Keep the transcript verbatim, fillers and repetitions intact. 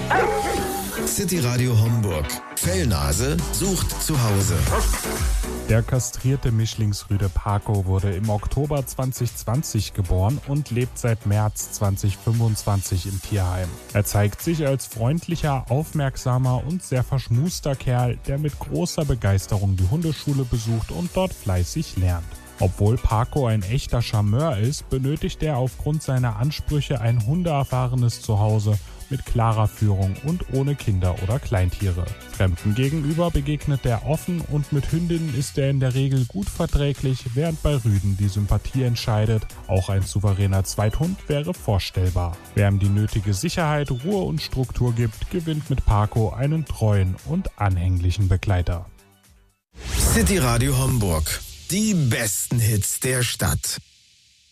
City Radio Homburg. Fellnase sucht zu Hause. Der kastrierte Mischlingsrüde Paco wurde im Oktober zwanzig zwanzig geboren und lebt seit März zwanzig fünfundzwanzig im Tierheim. Er zeigt sich als freundlicher, aufmerksamer und sehr verschmuster Kerl, der mit großer Begeisterung die Hundeschule besucht und dort fleißig lernt. Obwohl Paco ein echter Charmeur ist, benötigt er aufgrund seiner Ansprüche ein hundeerfahrenes Zuhause mit klarer Führung und ohne Kinder oder Kleintiere. Fremden gegenüber begegnet er offen und mit Hündinnen ist er in der Regel gut verträglich, während bei Rüden die Sympathie entscheidet. Auch ein souveräner Zweithund wäre vorstellbar. Wer ihm die nötige Sicherheit, Ruhe und Struktur gibt, gewinnt mit Paco einen treuen und anhänglichen Begleiter. City Radio Homburg. Die besten Hits der Stadt.